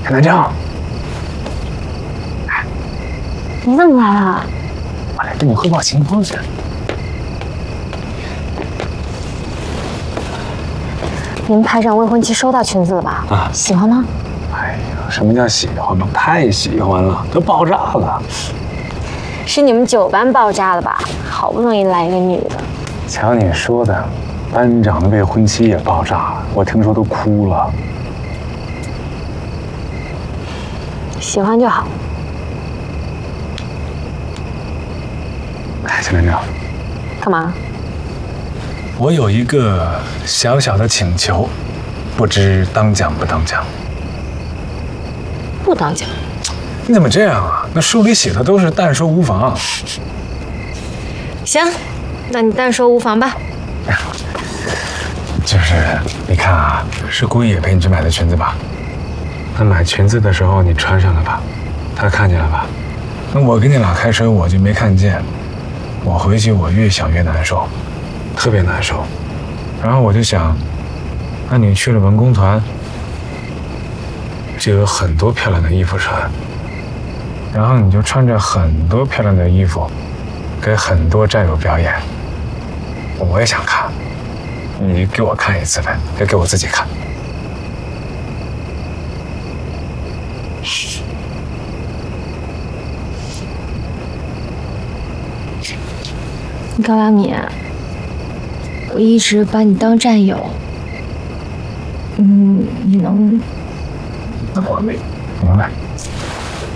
看南正， 你怎么来了？ 我来跟你汇报情况去。 您拍上未婚妻收到裙子了吧？ 啊， 喜欢吗？ 哎呀，什么叫喜欢吗？太喜欢了，都爆炸了。 是你们9班爆炸了吧？好不容易来一个女的。 瞧你说的，班长的未婚妻也爆炸了，我听说都哭了。 喜欢就好。 哎，小班长， 干嘛？ 我有一个小小的请求，不知当讲不当讲？ 不当讲。 你怎么这样啊？那书里写的都是但说无妨。 行，那你但说无妨吧。 就是你看啊，是顾野陪你去买的裙子吧？那买裙子的时候你穿上了吧？他看见了吧？那我跟你俩开车我就没看见，我回去我越想越难受，特别难受。然后我就想，那你去了文工团，就有很多漂亮的衣服穿，然后你就穿着很多漂亮的衣服，给很多战友表演。我也想看，你给我看一次呗，别给我自己看。 高拉米，我一直把你当战友，你能？ 我明白。